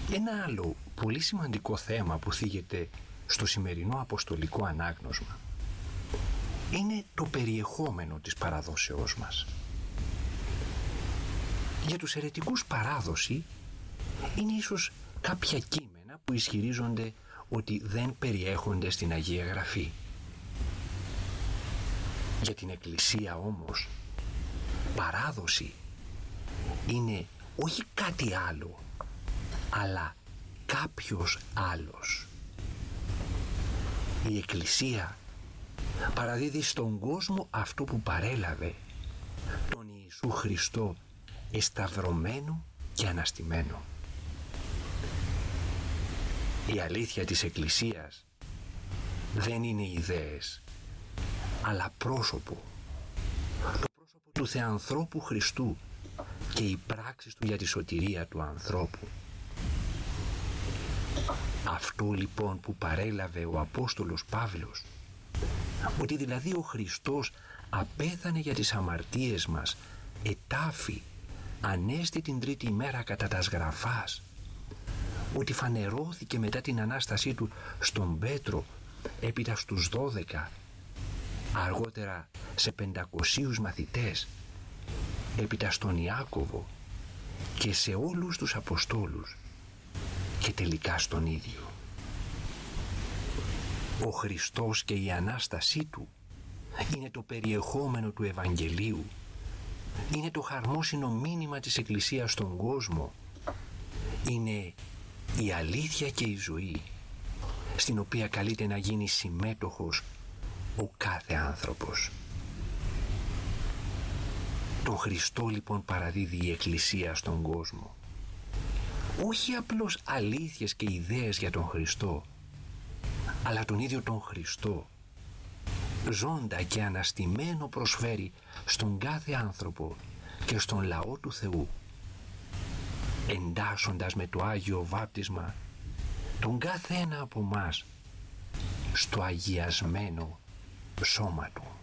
Ένα άλλο πολύ σημαντικό θέμα που θίγεται στο σημερινό αποστολικό ανάγνωσμα είναι το περιεχόμενο της παραδόσεώς μας. Για τους αιρετικούς παράδοση είναι ίσως κάποια κείμενα που ισχυρίζονται ότι δεν περιέχονται στην Αγία Γραφή. Για την Εκκλησία όμως, παράδοση είναι όχι κάτι άλλο, αλλά κάποιος άλλος. Η Εκκλησία παραδίδει στον κόσμο αυτό που παρέλαβε, τον Ιησού Χριστό εσταυρωμένο και αναστημένο. Η αλήθεια της Εκκλησίας δεν είναι ιδέες, αλλά πρόσωπο. Το πρόσωπο του Θεανθρώπου Χριστού και οι πράξεις του για τη σωτηρία του ανθρώπου. Αυτό λοιπόν που παρέλαβε ο Απόστολος Παύλος, ότι δηλαδή ο Χριστός απέθανε για τις αμαρτίες μας, ετάφη, ανέστη την τρίτη ημέρα κατά τας γραφάς, ότι φανερώθηκε μετά την Ανάστασή του στον Πέτρο, έπειτα στους 12, αργότερα σε 500 μαθητές, έπειτα στον Ιάκωβο και σε όλους τους Αποστόλους και τελικά στον ίδιο. Ο Χριστός και η Ανάστασή του είναι το περιεχόμενο του Ευαγγελίου, είναι το χαρμόσυνο μήνυμα της Εκκλησίας στον κόσμο, είναι η αλήθεια και η ζωή, στην οποία καλείται να γίνει συμμέτοχος ο κάθε άνθρωπος. Τον Χριστό λοιπόν παραδίδει η Εκκλησία στον κόσμο. Όχι απλώς αλήθειες και ιδέες για τον Χριστό, αλλά τον ίδιο τον Χριστό, ζώντα και αναστημένο προσφέρει στον κάθε άνθρωπο και στον λαό του Θεού, εντάσσοντας με το Άγιο Βάπτισμα τον κάθε ένα από μας στο αγιασμένο σώμα του.